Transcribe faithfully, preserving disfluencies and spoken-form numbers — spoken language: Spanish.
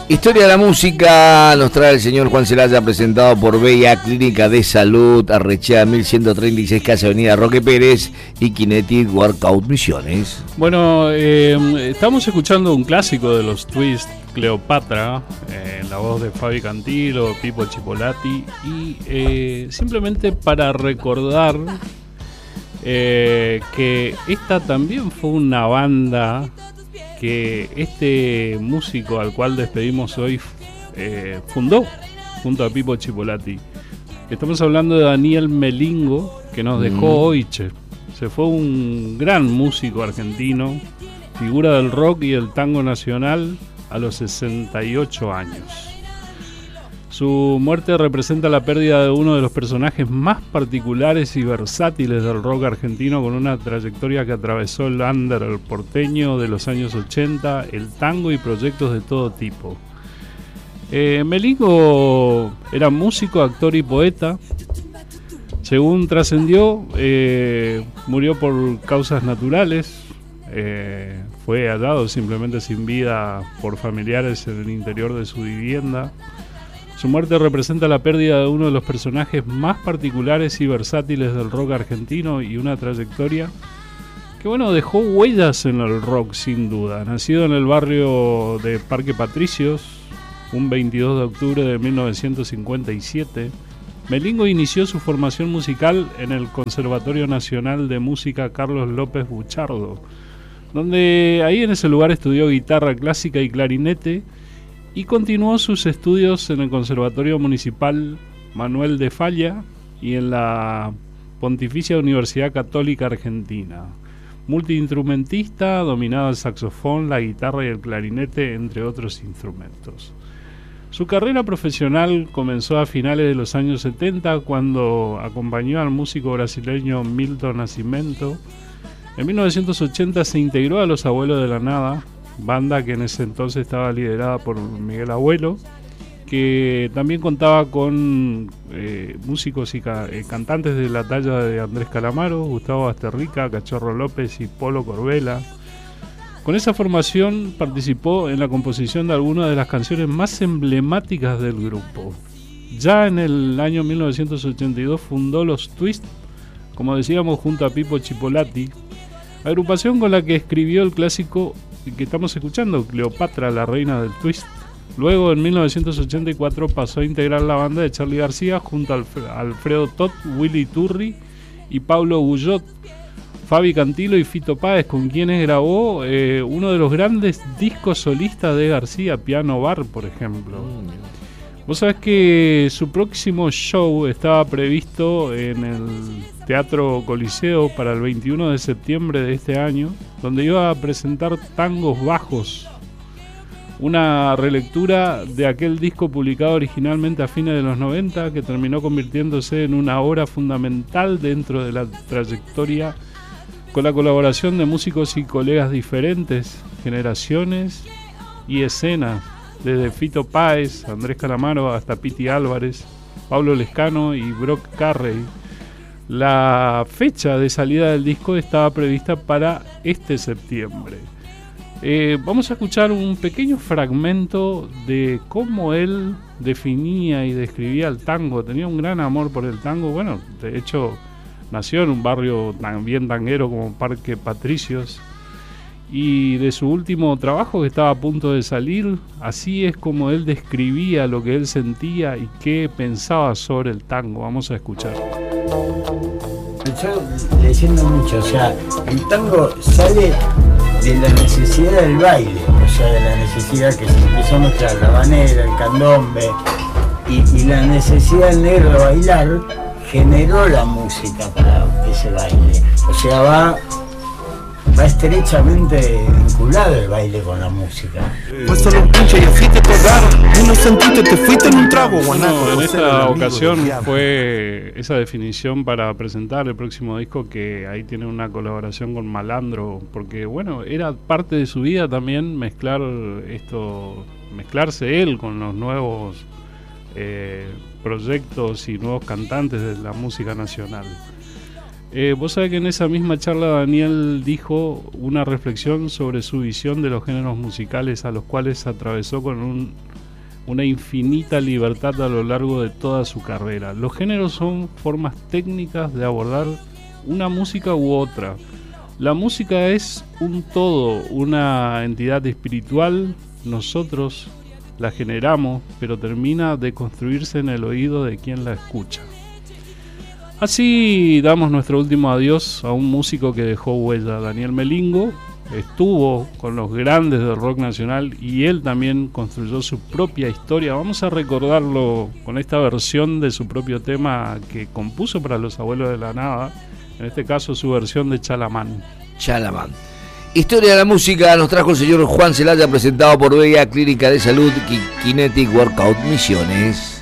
Historia de la música nos trae el señor Juan Celaya, presentado por Bella Clínica de Salud, Arrechea mil ciento treinta y seis, Casa Avenida Roque Pérez y Kinetic Workout Misiones. Bueno, eh, estamos escuchando un clásico de los Twist, Cleopatra, eh, en la voz de Fabi Cantilo, Pipo Chipolati, y eh, simplemente para recordar eh, que esta también fue una banda que este músico al cual despedimos hoy eh, fundó junto a Pipo Chipolati. Estamos hablando de Daniel Melingo, que nos dejó mm. hoy. Che. Se fue un gran músico argentino, figura del rock y el tango nacional a los sesenta y ocho años. Su muerte representa la pérdida de uno de los personajes más particulares y versátiles del rock argentino, con una trayectoria que atravesó el under, el porteño de los años ochenta, el tango y proyectos de todo tipo. Eh, Melingo era músico, actor y poeta. Según trascendió, eh, murió por causas naturales. Eh, fue hallado simplemente sin vida por familiares en el interior de su vivienda. Su muerte representa la pérdida de uno de los personajes más particulares y versátiles del rock argentino y una trayectoria que, bueno, dejó huellas en el rock sin duda. Nacido en el barrio de Parque Patricios, un veintidós de octubre de mil novecientos cincuenta y siete, Melingo inició su formación musical en el Conservatorio Nacional de Música Carlos López Buchardo, donde ahí en ese lugar estudió guitarra clásica y clarinete, y continuó sus estudios en el Conservatorio Municipal Manuel de Falla y en la Pontificia Universidad Católica Argentina. Multiinstrumentista, dominaba el saxofón, la guitarra y el clarinete, entre otros instrumentos. Su carrera profesional comenzó a finales de los años setenta, cuando acompañó al músico brasileño Milton Nascimento. En mil novecientos ochenta se integró a Los Abuelos de la Nada, banda que en ese entonces estaba liderada por Miguel Abuelo, que también contaba con eh, músicos y ca- eh, cantantes de la talla de Andrés Calamaro, Gustavo Basterrica, Cachorro López y Polo Corbella. Con esa formación participó en la composición de algunas de las canciones más emblemáticas del grupo. Ya en el año mil novecientos ochenta y dos fundó los Twist, como decíamos, junto a Pipo Chipolati, agrupación con la que escribió el clásico que estamos escuchando, Cleopatra, la reina del twist. Luego, en mil novecientos ochenta y cuatro, pasó a integrar la banda de Charly García junto a Alf- Alfredo Todd, Willy Turri y Pablo Guyot, Fabi Cantilo y Fito Páez, con quienes grabó eh, uno de los grandes discos solistas de García, Piano Bar, por ejemplo. Vos sabés que su próximo show estaba previsto en el Teatro Coliseo para el veintiuno de septiembre de este año, donde iba a presentar Tangos Bajos, una relectura de aquel disco publicado originalmente a fines de los noventa, que terminó convirtiéndose en una obra fundamental dentro de la trayectoria, con la colaboración de músicos y colegas diferentes, generaciones y escenas, desde Fito Páez, Andrés Calamaro hasta Piti Álvarez, Pablo Lescano y Brock Carrey. La fecha de salida del disco estaba prevista para este septiembre. Eh, vamos a escuchar un pequeño fragmento de cómo él definía y describía el tango. Tenía un gran amor por el tango. Bueno, de hecho, nació en un barrio tan bien tanguero como Parque Patricios. Y de su último trabajo, que estaba a punto de salir, así es como él describía lo que él sentía y qué pensaba sobre el tango. Vamos a escuchar. Yo leyendo mucho, o sea, el tango sale de la necesidad del baile, o sea, de la necesidad que se empezó a mostrar la habanera, el candombe, y, y la necesidad del negro de bailar generó la música para ese baile. O sea, va... va estrechamente vinculado el baile con la música. Pues solo un pinche y así te pegaron, y no sentiste, te fuiste en un trago, guanaco. Bueno, en esta ocasión fue esa definición para presentar el próximo disco, que ahí tiene una colaboración con Malandro, porque bueno, era parte de su vida también mezclar esto, mezclarse él con los nuevos eh, proyectos y nuevos cantantes de la música nacional. Eh, vos sabés que en esa misma charla Daniel dijo una reflexión sobre su visión de los géneros musicales, a los cuales atravesó con un una infinita libertad a lo largo de toda su carrera. Los géneros son formas técnicas de abordar una música u otra. La música es un todo, una entidad espiritual. Nosotros la generamos, pero termina de construirse en el oído de quien la escucha. Así damos nuestro último adiós a un músico que dejó huella. Daniel Melingo estuvo con los grandes del rock nacional y él también construyó su propia historia. Vamos a recordarlo con esta versión de su propio tema que compuso para Los Abuelos de la Nada, en este caso su versión de Chalamán. Chalamán. Historia de la música nos trajo el señor Juan Celaya, presentado por Bella Clínica de Salud y Kinetic Workout Misiones.